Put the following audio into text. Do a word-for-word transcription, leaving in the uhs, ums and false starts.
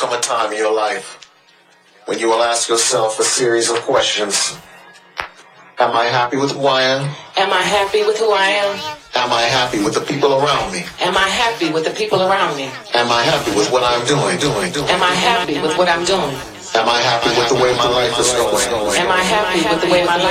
come a time in your life when you will ask yourself a series of questions. Am I happy with who I am? Am I happy with who I am? Am I happy with the people around me? Am I happy with the people around me? Am I happy with what I'm doing, doing, doing? Am I happy with what I'm doing? Am I happy with the way my life is going? Am I happy with the way my life